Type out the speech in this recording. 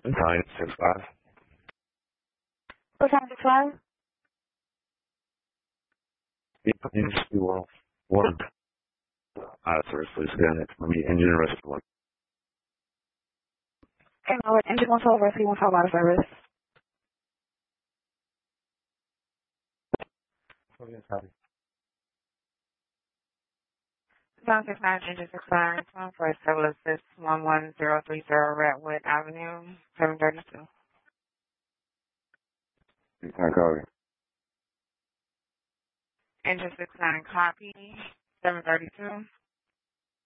965. What time is it, 12? Industry World 1. Service, please. Again, it's going to be engine arrest 1. Okay, no, engine 1 over, so you want to talk about a service. Oh, yes, happy. 769 engine 69, for a civil assist 11030 Redwood Avenue, 732. Engine 69 copy, 732.